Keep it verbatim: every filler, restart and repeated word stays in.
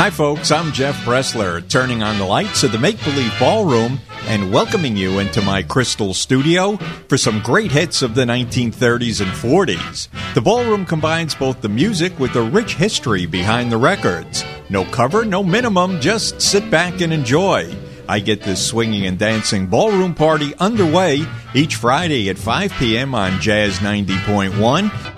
Hi, folks. I'm Jeff Bressler, turning on the lights of the Make Believe Ballroom and welcoming you into my crystal studio for some great hits of the nineteen thirties and forties. The ballroom combines both the music with the rich history behind the records. No cover, no minimum, just sit back and enjoy. I get this swinging and dancing ballroom party underway each Friday at five p.m. on Jazz ninety point one